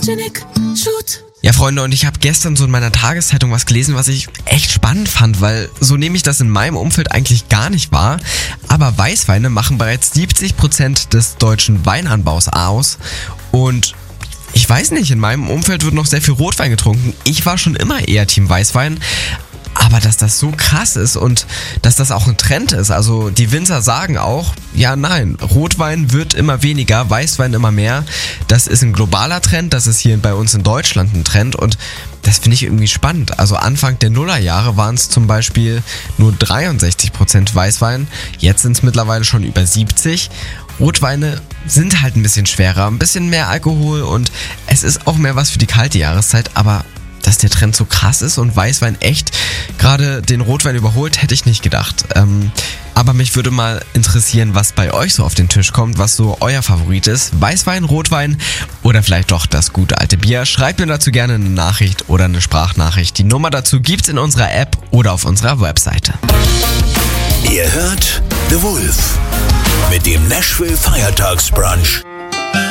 Gin, Shoot. Ja, Freunde, und ich habe gestern so in meiner Tageszeitung was gelesen, was ich echt spannend fand, weil so nehme ich das in meinem Umfeld eigentlich gar nicht wahr. Aber Weißweine machen bereits 70% des deutschen Weinanbaus aus. Und ich weiß nicht, in meinem Umfeld wird noch sehr viel Rotwein getrunken. Ich war schon immer eher Team Weißwein. Aber dass das so krass ist und dass das auch ein Trend ist, also die Winzer sagen auch, ja nein, Rotwein wird immer weniger, Weißwein immer mehr. Das ist ein globaler Trend, das ist hier bei uns in Deutschland ein Trend und das finde ich irgendwie spannend. Also Anfang der Nullerjahre waren es zum Beispiel nur 63% Weißwein, jetzt sind es mittlerweile schon über 70%. Rotweine sind halt ein bisschen schwerer, ein bisschen mehr Alkohol und es ist auch mehr was für die kalte Jahreszeit, aber dass der Trend so krass ist und Weißwein echt gerade den Rotwein überholt, hätte ich nicht gedacht. Aber mich würde mal interessieren, was bei euch so auf den Tisch kommt, was so euer Favorit ist. Weißwein, Rotwein oder vielleicht doch das gute alte Bier. Schreibt mir dazu gerne eine Nachricht oder eine Sprachnachricht. Die Nummer dazu gibt's in unserer App oder auf unserer Webseite. Ihr hört The Wolf mit dem Nashville Feiertagsbrunch.